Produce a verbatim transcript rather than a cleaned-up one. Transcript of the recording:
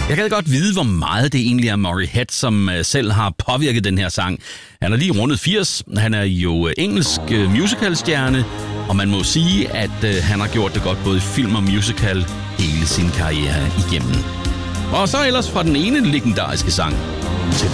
Jeg kan godt vide, hvor meget det egentlig er Murray Head, som selv har påvirket den her sang. Han er lige rundet firs. Han er jo engelsk musicalstjerne, og man må sige, at han har gjort det godt både i film og musical hele sin karriere igennem. Og så ellers fra den ene legendariske sang til